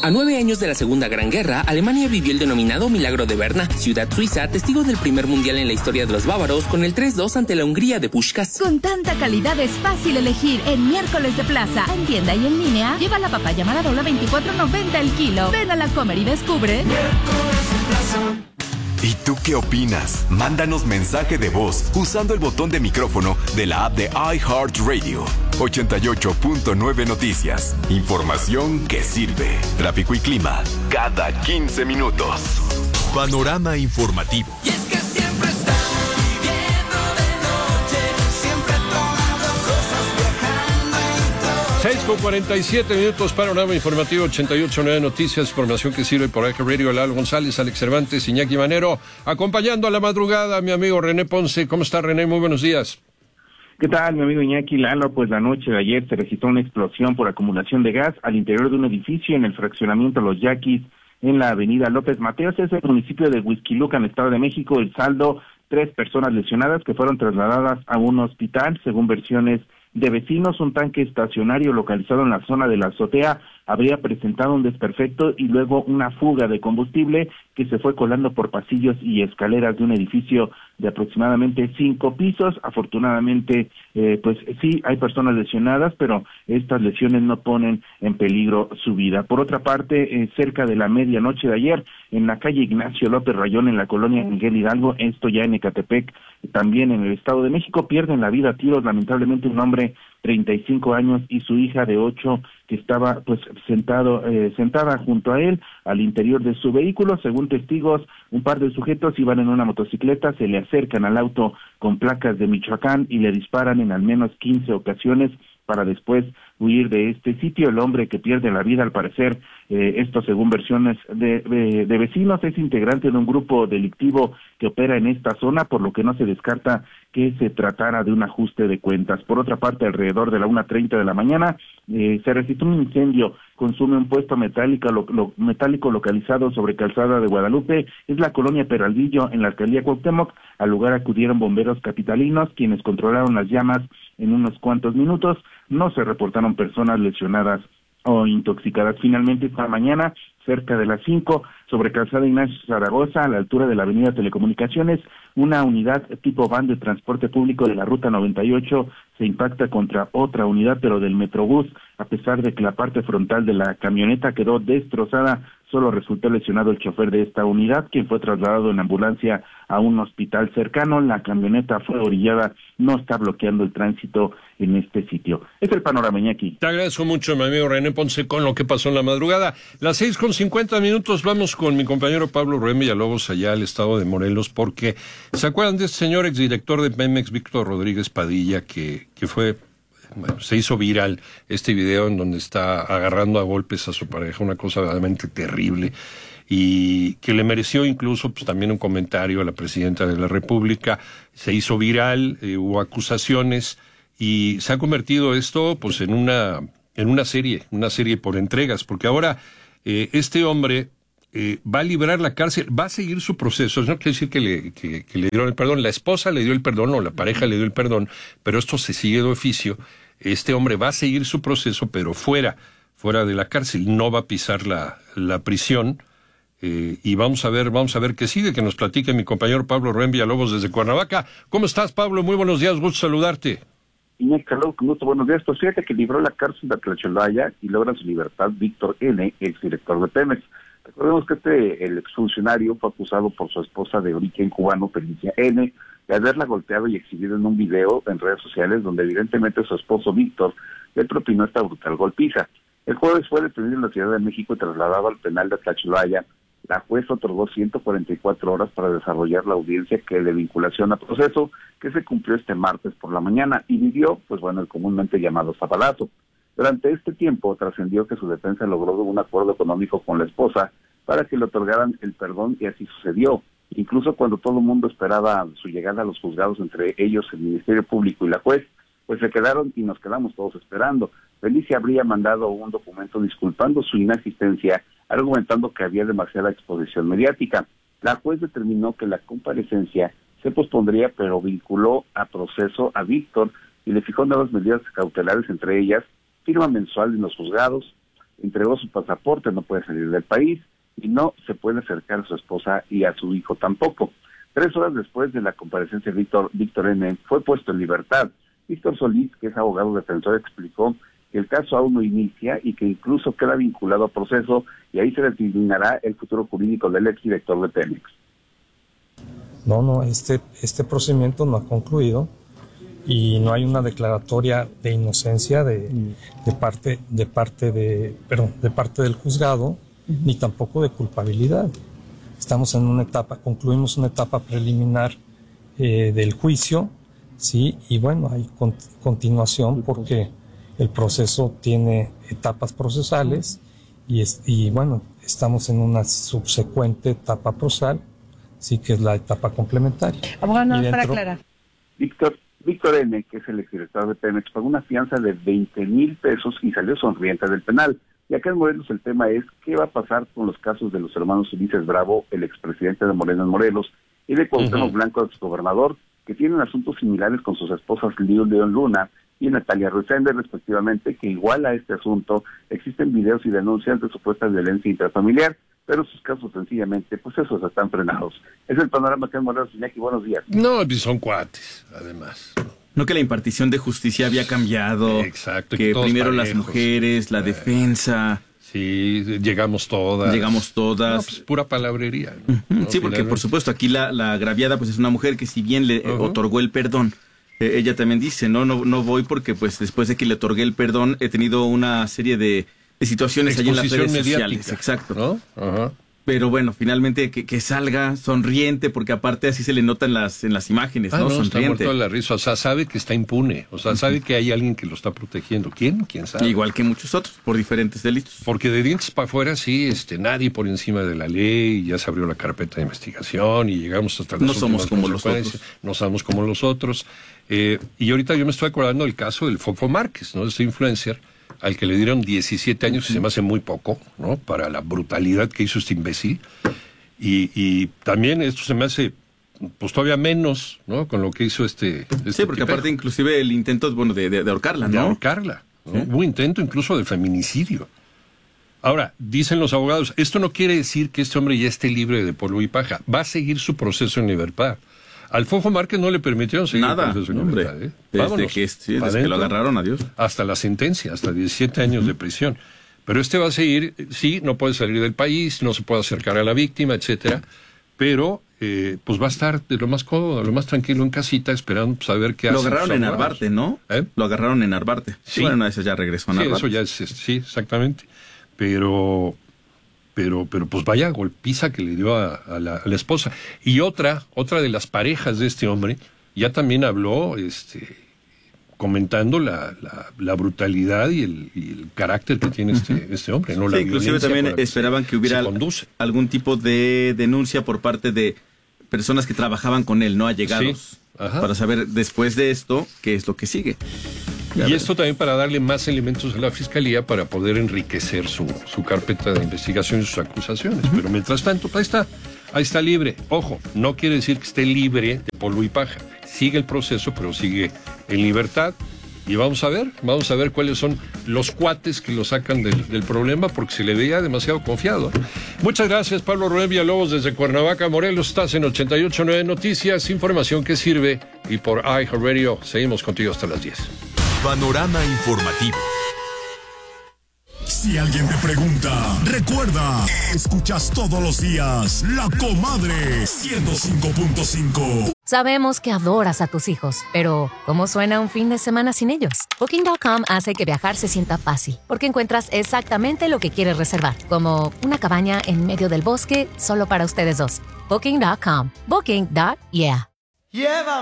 A 9 años de la Segunda Gran Guerra, Alemania vivió el denominado Milagro de Berna, ciudad suiza, testigo del primer mundial en la historia de los bávaros, con el 3-2 ante la Hungría de Puskás. Con tanta calidad es fácil elegir en Miércoles de Plaza. En tienda y en línea, lleva la papaya Maradola 24.90 el kilo. Ven a la Comer y descubre. Miércoles de Plaza. ¿Y tú qué opinas? Mándanos mensaje de voz usando el botón de micrófono de la app de iHeartRadio. 88.9 Noticias. Información que sirve. Tráfico y clima cada 15 minutos. Panorama informativo. Y es que siempre estamos viviendo de noche, siempre tomando cosas, viajando en todo. 6:47, panorama informativo 88.9 Noticias, información que sirve por iHeartRadio. Lalo González, Alex Cervantes, Iñaki Manero, acompañando a la madrugada mi amigo René Ponce. ¿Cómo está, René? Muy buenos días. ¿Qué tal, mi amigo Iñaki? Lalo, pues la noche de ayer se registró una explosión por acumulación de gas al interior de un edificio en el fraccionamiento Los Yaquis, en la avenida López Mateos, es el municipio de Huixquilucan, Estado de México. El saldo, 3 personas lesionadas que fueron trasladadas a un hospital, según versiones de vecinos. Un tanque estacionario localizado en la zona de la azotea habría presentado un desperfecto y luego una fuga de combustible que se fue colando por pasillos y escaleras de un edificio de aproximadamente 5 pisos. Afortunadamente, pues sí, hay personas lesionadas, pero estas lesiones no ponen en peligro su vida. Por otra parte, cerca de la medianoche de ayer, en la calle Ignacio López Rayón, en la colonia Miguel Hidalgo, esto ya en Ecatepec, también en el Estado de México, pierden la vida a tiros, lamentablemente, un hombre 35 años y su hija de 8 que estaba pues sentada junto a él al interior de su vehículo. Según testigos, un par de sujetos iban en una motocicleta, se le acercan al auto con placas de Michoacán y le disparan en al menos 15 ocasiones para después huir de este sitio. El hombre que pierde la vida, al parecer, esto según versiones de vecinos, es integrante de un grupo delictivo que opera en esta zona, por lo que no se descarta que se tratara de un ajuste de cuentas. Por otra parte, alrededor de la 1:30 de la mañana, se registró un incendio, consume un puesto metálico localizado sobre Calzada de Guadalupe, es la colonia Peralvillo, en la alcaldía Cuauhtémoc. Al lugar acudieron bomberos capitalinos, quienes controlaron las llamas en unos cuantos minutos. No se reportaron personas lesionadas o intoxicadas. Finalmente, esta mañana, cerca de las 5, sobre Calzada Ignacio Zaragoza, a la altura de la avenida Telecomunicaciones, una unidad tipo van de transporte público de la ruta 98 se impacta contra otra unidad, pero del Metrobús. A pesar de que la parte frontal de la camioneta quedó destrozada, solo resultó lesionado el chofer de esta unidad, quien fue trasladado en ambulancia a un hospital cercano. La camioneta fue orillada, no está bloqueando el tránsito en este sitio. Es el panorama, Iñaki. Te agradezco mucho, mi amigo René Ponce, con lo que pasó en la madrugada. Las 6:50, vamos con mi compañero Pablo Rubén Villalobos allá al estado de Morelos, porque ¿se acuerdan de este señor exdirector de Pemex, Víctor Rodríguez Padilla, que fue... Bueno, se hizo viral este video en donde está agarrando a golpes a su pareja, una cosa verdaderamente terrible, y que le mereció incluso pues también un comentario a la presidenta de la República? Se hizo viral, hubo acusaciones, y se ha convertido esto pues en una serie por entregas, porque ahora este hombre va a librar la cárcel, va a seguir su proceso. No quiere decir que le dieron el perdón, la esposa le dio el perdón o la pareja le dio el perdón, pero esto se sigue de oficio. Este hombre va a seguir su proceso, pero fuera de la cárcel, no va a pisar la prisión. Y vamos a ver qué sigue, que nos platique mi compañero Pablo Rubén Villalobos desde Cuernavaca. ¿Cómo estás, Pablo? Muy buenos días, gusto saludarte. Inés Caló, con gusto, buenos días. Pues fíjate que libró la cárcel de Tlacholaya y logra su libertad Víctor N., exdirector de Pemex. Recordemos que el exfuncionario fue acusado por su esposa de origen cubano, Felicia N., de haberla golpeado y exhibido en un video en redes sociales donde evidentemente su esposo Víctor le propinó esta brutal golpiza. El jueves fue detenido en la Ciudad de México y trasladado al penal de Tlacholaya. La juez otorgó 144 horas para desarrollar la audiencia de vinculación a proceso, que se cumplió este martes por la mañana, y vivió, el comúnmente llamado zapalazo. Durante este tiempo trascendió que su defensa logró un acuerdo económico con la esposa para que le otorgaran el perdón, y así sucedió. Incluso cuando todo el mundo esperaba su llegada a los juzgados, entre ellos el Ministerio Público y la juez, pues se quedaron y nos quedamos todos esperando. Felicia habría mandado un documento disculpando su inasistencia, argumentando que había demasiada exposición mediática. La juez determinó que la comparecencia se pospondría, pero vinculó a proceso a Víctor y le fijó nuevas medidas cautelares, entre ellas firma mensual en los juzgados, entregó su pasaporte, no puede salir del país y no se puede acercar a su esposa y a su hijo tampoco. 3 horas después de la comparecencia de Víctor N. fue puesto en libertad. Víctor Solís, que es abogado defensor, explicó que el caso aún no inicia y que incluso queda vinculado a proceso y ahí se determinará el futuro jurídico del exdirector de Pemex. No, este procedimiento no ha concluido y no hay una declaratoria de inocencia de parte del juzgado, ni tampoco de culpabilidad. Estamos en una etapa, concluimos una etapa preliminar del juicio, sí, y bueno, hay continuación porque el proceso tiene etapas procesales y bueno, estamos en una subsecuente etapa procesal, sí, que es la etapa complementaria. Abogado, para aclarar. Víctor N., que es el exdirector de Pemex, pagó una fianza de 20,000 pesos y salió sonriente del penal. Y acá en Morelos el tema es qué va a pasar con los casos de los hermanos Ulises Bravo, el expresidente de Morena en Morelos, y de Cuauhtémoc Blanco, exgobernador, que tienen asuntos similares con sus esposas León Luna y Natalia Resende, respectivamente, que igual a este asunto existen videos y denuncias de supuesta violencia intrafamiliar, pero sus casos sencillamente, pues esos están frenados. Es el panorama que en Morelos. Iñaki, buenos días. No, son cuates, además. No, que la impartición de justicia había cambiado. Exacto. Que primero parejos, las mujeres, la defensa. Sí, llegamos todas. No, pues pura palabrería, ¿no? Sí, porque por supuesto aquí la agraviada pues es una mujer que si bien le otorgó el perdón, ella también dice, no voy porque pues después de que le otorgué el perdón he tenido una serie de situaciones allí en las redes sociales. Exacto. ¿No? Ajá. Pero bueno, finalmente que salga sonriente, porque aparte así se le nota en las imágenes, ¿no? Está Sonriente. muerto de la risa, o sea, sabe que está impune, o sea, sabe que hay alguien que lo está protegiendo. ¿Quién sabe? Igual que muchos otros, por diferentes delitos. Porque de dientes para afuera, sí, nadie por encima de la ley, ya se abrió la carpeta de investigación y llegamos hasta las No somos como los otros. No somos como los otros. Y ahorita yo me estoy acordando del caso del Fofo Márquez, ¿no? Este influencer al que le dieron 17 años, y se me hace muy poco, ¿no? Para la brutalidad que hizo este imbécil. Y también esto se me hace, pues todavía menos, ¿no? Con lo que hizo este Sí, porque aparte inclusive el intento, de ahorcarla, ¿no? De ahorcarla, ¿no? Sí. Hubo intento incluso de feminicidio. Ahora, dicen los abogados, esto no quiere decir que este hombre ya esté libre de polvo y paja. Va a seguir su proceso en libertad. Al Fofo Márquez no le permitieron seguir Nada, el proceso en hombre. libertad. Desde que lo agarraron, adiós. Hasta la sentencia, hasta 17 años de prisión. Pero este va a seguir, sí, no puede salir del país, no se puede acercar a la víctima, etcétera, pero pues va a estar de lo más cómodo, lo más tranquilo en casita, esperando saber qué hace. Lo agarraron en Narvarte, ¿no? Lo agarraron en Narvarte. Sí. Bueno, una vez ya regresó a Narvarte. Sí, eso ya es, sí, exactamente. Pero pues vaya golpiza que le dio a la esposa. Y otra de las parejas de este hombre ya también habló, comentando la brutalidad y el carácter que tiene este hombre, ¿no? La inclusive también esperaban que hubiera algún tipo de denuncia por parte de personas que trabajaban con él, no allegados, sí. Para saber después de esto qué es lo que sigue. Y esto también para darle más elementos a la Fiscalía para poder enriquecer su carpeta de investigación y sus acusaciones. Pero mientras tanto, ahí está libre. Ojo, no quiere decir que esté libre de polvo y paja. Sigue el proceso, pero sigue en libertad. Y vamos a ver cuáles son los cuates que lo sacan del problema, porque se le veía demasiado confiado. Muchas gracias, Pablo Rubén Villalobos, desde Cuernavaca, Morelos. Estás en 88.9 Noticias, información que sirve. Y por iHeartRadio, seguimos contigo hasta las 10. Panorama informativo. Si alguien te pregunta, recuerda, escuchas todos los días La Comadre 105.5. Sabemos que adoras a tus hijos, pero ¿cómo suena un fin de semana sin ellos? Booking.com hace que viajar se sienta fácil, porque encuentras exactamente lo que quieres reservar, como una cabaña en medio del bosque solo para ustedes dos. Booking.com. Booking.yeah. Llévame